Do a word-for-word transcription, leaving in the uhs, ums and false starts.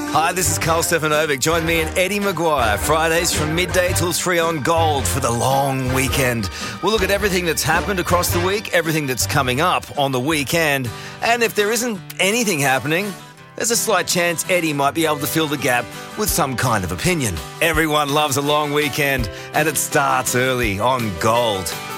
Hi, this is Carl Stefanovic. Join me and Eddie Maguire Fridays from midday till three on Gold for the long weekend. We'll look at everything that's happened across the week, everything that's coming up on the weekend, and if there isn't anything happening, there's a slight chance Eddie might be able to fill the gap with some kind of opinion. Everyone loves a long weekend, and it starts early on Gold.